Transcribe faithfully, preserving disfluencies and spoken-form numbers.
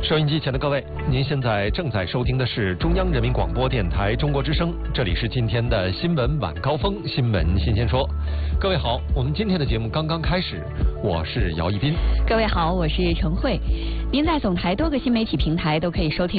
收音机前的各位，您现在正在收听的是中央人民广播电台中国之声，这里是今天的新闻晚高峰，新闻新鲜说。各位好，我们今天的节目刚刚开始，我是姚一斌。 各位好，我是陈慧。您在总台多个新媒体平台都可以收听